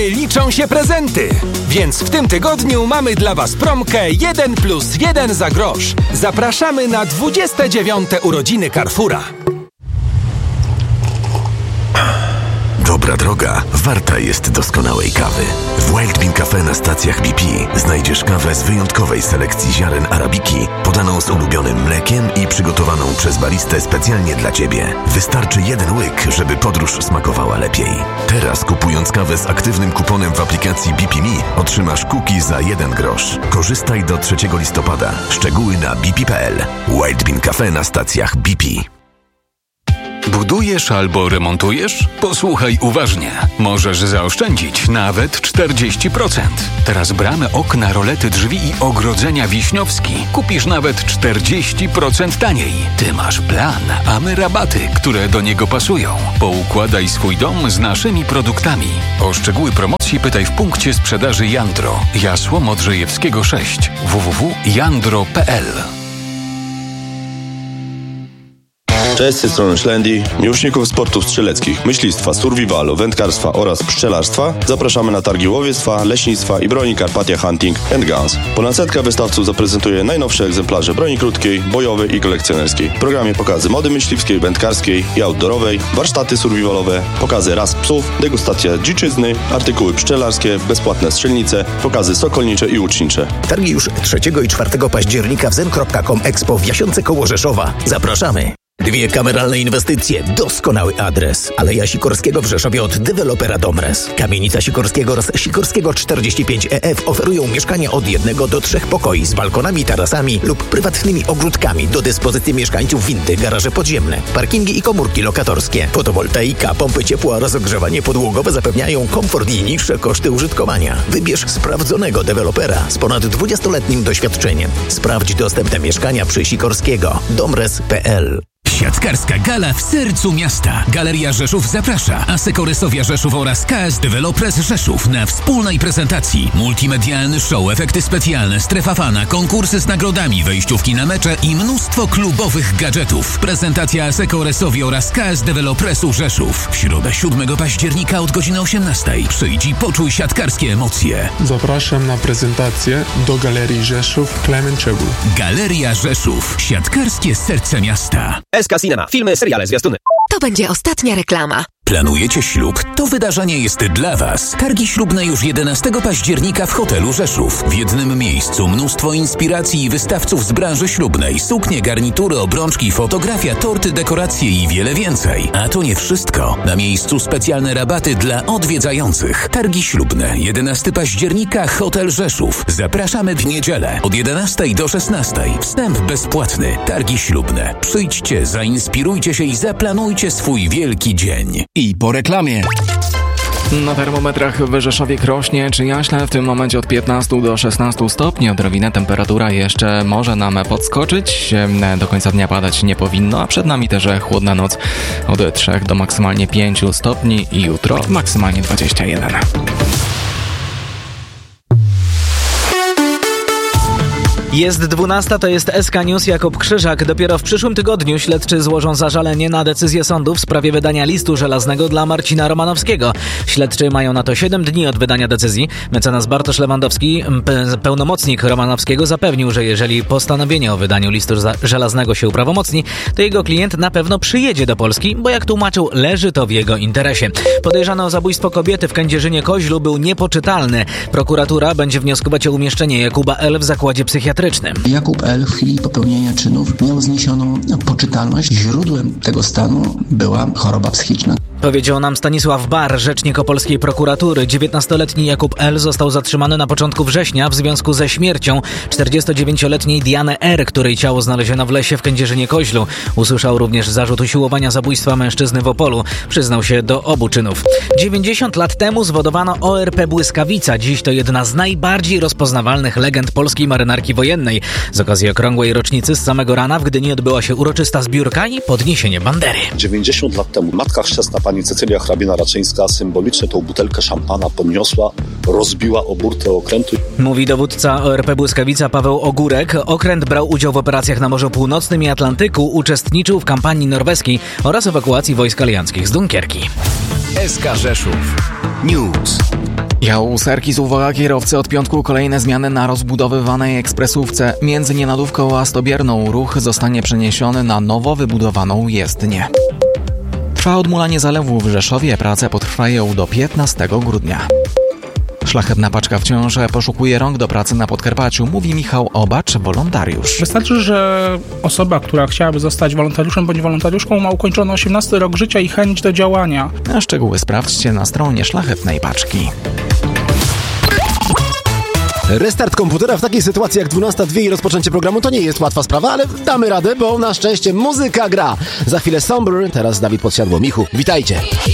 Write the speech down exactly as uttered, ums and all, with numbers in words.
Liczą się prezenty, więc w tym tygodniu mamy dla Was promkę jeden plus jeden za grosz. Zapraszamy na dwudzieste dziewiąte urodziny Carrefoura. Dobra droga warta jest doskonałej kawy. W Wild Bean Cafe na stacjach B P znajdziesz kawę z wyjątkowej selekcji ziaren arabiki, podaną z ulubionym mlekiem i przygotowaną przez baristę specjalnie dla Ciebie. Wystarczy jeden łyk, żeby podróż smakowała lepiej. Teraz kupując kawę z aktywnym kuponem w aplikacji B P Me otrzymasz cookie za jeden grosz. Korzystaj do trzeciego listopada. Szczegóły na b p kropka p l. Wild Bean Cafe na stacjach B P. Budujesz albo remontujesz? Posłuchaj uważnie. Możesz zaoszczędzić nawet czterdzieści procent. Teraz bramy, okna, rolety, drzwi i ogrodzenia Wiśniowski kupisz nawet czterdzieści procent taniej. Ty masz plan, a my rabaty, które do niego pasują. Poukładaj swój dom z naszymi produktami. O szczegóły promocji pytaj w punkcie sprzedaży Jandro. Jasło Modrzejewskiego sześć. w w w kropka jandro kropka p l. Cześć, z tej strony Szlendi. Miłośników sportów strzeleckich, myślistwa, survivalu, wędkarstwa oraz pszczelarstwa zapraszamy na targi łowiectwa, leśnictwa i broni Carpathia Hunting and Guns. Ponad setka wystawców zaprezentuje najnowsze egzemplarze broni krótkiej, bojowej i kolekcjonerskiej. W programie pokazy mody myśliwskiej, wędkarskiej i outdoorowej, warsztaty survivalowe, pokazy ras psów, degustacja dziczyzny, artykuły pszczelarskie, bezpłatne strzelnice, pokazy sokolnicze i łucznicze. Targi już trzeciego i czwartego października w zen kropka com Expo w Jasiące koło Rzeszowa. Zapraszamy! Dwie kameralne inwestycje, doskonały adres. Aleja Sikorskiego w Rzeszowie od dewelopera Domres. Kamienica Sikorskiego oraz Sikorskiego czterdzieści pięć E F oferują mieszkania od jednego do trzech pokoi z balkonami, tarasami lub prywatnymi ogródkami do dyspozycji mieszkańców, windy, garaże podziemne, parkingi i komórki lokatorskie. Fotowoltaika, pompy ciepła oraz ogrzewanie podłogowe zapewniają komfort i niższe koszty użytkowania. Wybierz sprawdzonego dewelopera z ponad dwudziestoletnim doświadczeniem. Sprawdź dostępne mieszkania przy Sikorskiego. domres kropka p l. Siatkarska gala w sercu miasta. Galeria Rzeszów zaprasza. Asekorysowia Rzeszów oraz K S Developers Rzeszów na wspólnej prezentacji. Multimedialny show, efekty specjalne, strefa fana, konkursy z nagrodami, wejściówki na mecze i mnóstwo klubowych gadżetów. Prezentacja Asekorysowi oraz K S Developersu Rzeszów. W środę siódmego października od godziny osiemnastej. Przyjdź i poczuj siatkarskie emocje. Zapraszam na prezentację do Galerii Rzeszów Klemenczewół. Galeria Rzeszów. Siatkarskie serce miasta. S K Cinema. Filmy, seriale, zwiastuny. To będzie ostatnia reklama. Planujecie ślub? To wydarzenie jest dla Was. Targi ślubne już jedenastego października w hotelu Rzeszów. W jednym miejscu mnóstwo inspiracji i wystawców z branży ślubnej. Suknie, garnitury, obrączki, fotografia, torty, dekoracje i wiele więcej. A to nie wszystko. Na miejscu specjalne rabaty dla odwiedzających. Targi ślubne. jedenastego października, hotel Rzeszów. Zapraszamy w niedzielę od jedenastej do szesnastej. Wstęp bezpłatny. Targi ślubne. Przyjdźcie, zainspirujcie się i zaplanujcie swój wielki dzień. I po reklamie. Na termometrach w Rzeszowie, Krośnie czy Jaśle w tym momencie od piętnastu do szesnastu stopni. Odrobinę temperatura jeszcze może nam podskoczyć. Do końca dnia padać nie powinno, a przed nami też chłodna noc od trzech do maksymalnie pięciu stopni i jutro maksymalnie dwadzieścia jeden. Jest dwunasta, to jest S K News, Jakub Krzyżak. Dopiero w przyszłym tygodniu śledczy złożą zażalenie na decyzję sądu w sprawie wydania listu żelaznego dla Marcina Romanowskiego. Śledczy mają na to siedem dni od wydania decyzji. Mecenas Bartosz Lewandowski, pe- pełnomocnik Romanowskiego, zapewnił, że jeżeli postanowienie o wydaniu listu za- żelaznego się uprawomocni, to jego klient na pewno przyjedzie do Polski, bo jak tłumaczył, leży to w jego interesie. Podejrzany o zabójstwo kobiety w Kędzierzynie-Koźlu był niepoczytalny. Prokuratura będzie wnioskować o umieszczenie Jakuba L. w zakładzie psychiatrycznym. Jakub L. w chwili popełnienia czynów miał zniesioną poczytalność. Źródłem tego stanu była choroba psychiczna. Powiedział nam Stanisław Bar, rzecznik opolskiej prokuratury. dziewiętnastoletni Jakub L. został zatrzymany na początku września w związku ze śmiercią czterdziestodziewięcioletniej Diany R., której ciało znaleziono w lesie w Kędzierzynie-Koźlu. Usłyszał również zarzut usiłowania zabójstwa mężczyzny w Opolu. Przyznał się do obu czynów. dziewięćdziesiąt lat temu zwodowano O R P Błyskawica. Dziś to jedna z najbardziej rozpoznawalnych legend polskiej marynarki wojennej. Z okazji okrągłej rocznicy z samego rana w Gdyni odbyła się uroczysta zbiórka i podniesienie bandery. dziewięćdziesiąt lat temu matka chrzestna pani Cecylia Hrabina-Raczyńska symbolicznie tą butelkę szampana podniosła, rozbiła o burtę okrętu. Mówi dowódca O R P Błyskawica Paweł Ogórek. Okręt brał udział w operacjach na Morzu Północnym i Atlantyku, uczestniczył w kampanii norweskiej oraz ewakuacji wojsk alianckich z Dunkierki. S K Rzeszów News. Jałserki z uwaga kierowcy, od piątku kolejne zmiany na rozbudowywanej ekspresówce. Między Nienadówką a Stobierną ruch zostanie przeniesiony na nowo wybudowaną jezdnię. Trwa odmulanie zalewu w Rzeszowie, prace potrwają do piętnastego grudnia. Szlachetna paczka wciąż poszukuje rąk do pracy na Podkarpaciu, mówi Michał Obacz, wolontariusz. Wystarczy, że osoba, która chciałaby zostać wolontariuszem bądź wolontariuszką, ma ukończony osiemnasty rok życia i chęć do działania. A szczegóły sprawdźcie na stronie Szlachetnej Paczki. Restart komputera w takiej sytuacji jak dwunasta dwie i rozpoczęcie programu to nie jest łatwa sprawa, ale damy radę, bo na szczęście muzyka gra. Za chwilę Somber, teraz Dawid Podsiadło. Michu, witajcie.